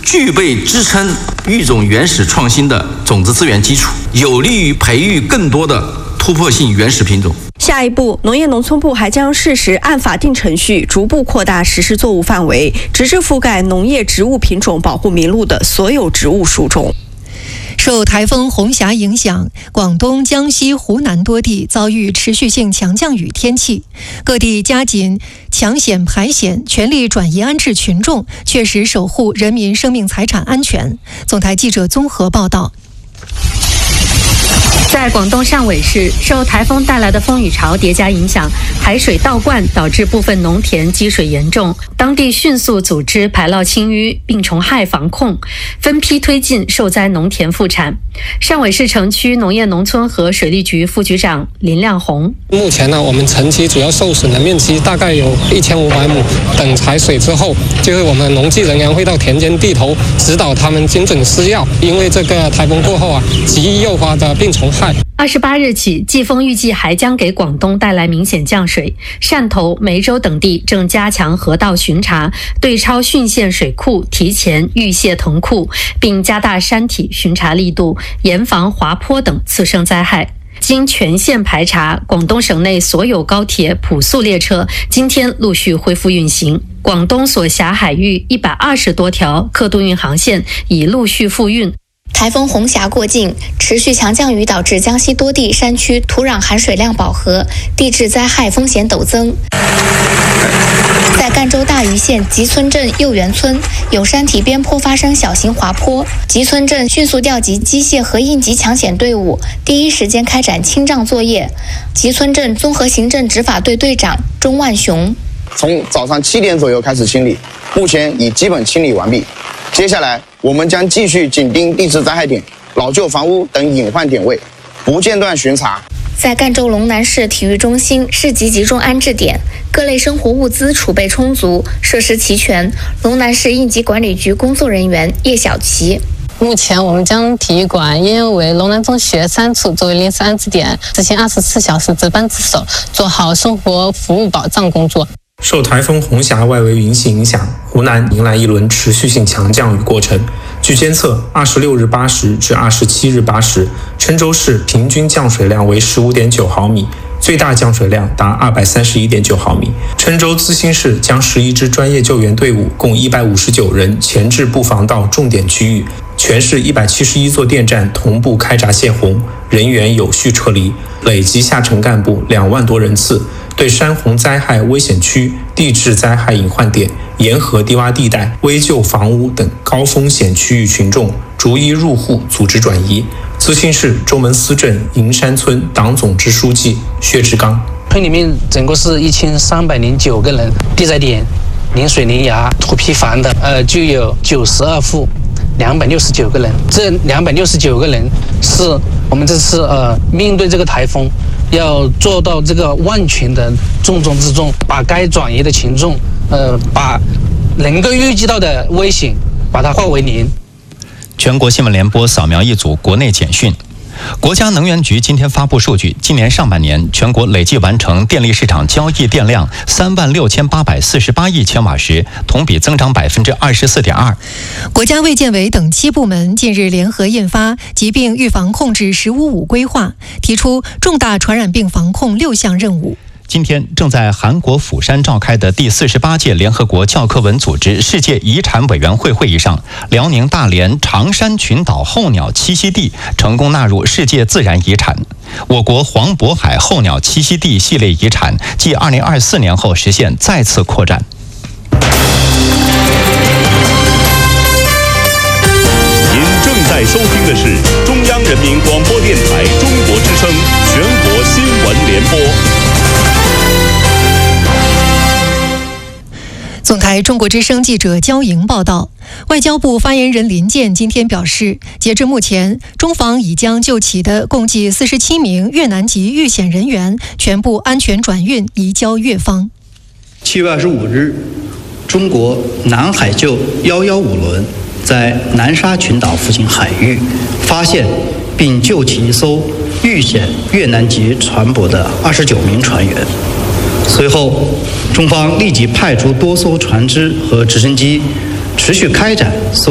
具备支撑育种原始创新的种子资源基础，有利于培育更多的突破性原始品种。 下一步，农业农村部还将适时按法定程序逐步扩大实施作物范围，直至覆盖农业植物品种保护名录的所有植物属种。 受台风红霞影响，广东、江西、湖南多地遭遇持续性强降雨天气，各地加紧抢险排险，全力转移安置群众，确实守护人民生命财产安全。总台记者综合报道。 在广东汕尾市，受台风带来的风雨潮叠加影响，海水倒灌导致部分农田积水严重，当地迅速组织排涝清淤、病虫害防控，分批推进受灾农田复产。汕尾市城区农业农村和水利局副局长林亮红： 目前呢，我们城区主要受损的面积大概有1500亩，等采水之后，就是我们农技人员会到田间地头指导他们精准施药，因为这个台风过后极易诱发的病虫害。 28日起，季风预计还将给广东带来明显降水。汕头、梅州等地正加强河道巡查，对超浚县水库，提前预泄腾库，并加大山体巡查力度，严防滑坡等次生灾害。经全线排查，广东省内所有高铁、普速列车今天陆续恢复运行。广东所辖海域120多条客渡运航线已陆续复运。 台风红霞过境，持续强降雨导致江西多地山区土壤含水量饱和，地质灾害风险陡增。在赣州大余县集村镇右园村，有山体边坡发生小型滑坡，集村镇迅速调集机械和应急抢险队伍，第一时间开展清障作业。集村镇综合行政执法队队长钟万雄： 从早上7点左右开始清理，目前已基本清理完毕。接下来我们将继续紧盯地质灾害点、老旧房屋等隐患点位，不间断巡查。 在赣州龙南市体育中心市级集中安置点，各类生活物资储备充足，设施齐全。龙南市应急管理局工作人员叶小琪： 目前我们将体育馆应用为龙南中学3处作为临时安置点，执行24小时值班值守，做好生活服务保障工作。 受台风红霞外围云系影响，湖南迎来一轮持续性强降雨过程。据监测，26日8时至27日8时，郴州市平均降水量为15.9毫米，最大降水量达231.9毫米。郴州资兴市将11支专业救援队伍共159人前置布防到重点区域，全市171座电站同步开闸泄洪，人员有序撤离，累计下沉干部2万多人次。对山洪灾害危险区、地质灾害隐患点、沿河低洼地带、危旧房屋等高风险区域群众逐一入户组织转移。资兴市周门司镇银山村党总支书记薛志刚： 村里面整个是1309个人，地灾点临水临崖土坯房的就有92户，269个人。这269个人是我们这次面对这个台风，要做到这个万全的重中之重，把该转移的群众，把能够预计到的危险，把它化为零。 全国新闻联播扫描一组国内简讯。国家能源局今天发布数据，今年上半年全国累计完成电力市场交易电量36848亿千瓦时，同比增长24.2%。 国家卫健委等7部门近日联合印发《疾病预防控制“15+5”规划》，提出重大传染病防控6项任务。 今天正在韩国釜山召开的第48届联合国教科文组织世界遗产委员会会议上，辽宁大连长山群岛候鸟栖息地成功纳入世界自然遗产。我国黄渤海候鸟栖息地系列遗产继2024年后实现再次扩展。 您正在收听的是中央人民广播电台中国之声全国新闻联播。 总台中国之声记者焦莹报道，外交部发言人林健今天表示，截至目前，中方已将就起的共计47名越南籍遇险人员全部安全转运移交越方。 7月25日，中国南海救115轮在南沙群岛附近海域发现并救起一艘遇险越南籍船舶的29名船员。随后，中方立即派出多艘船只和直升机，持续开展搜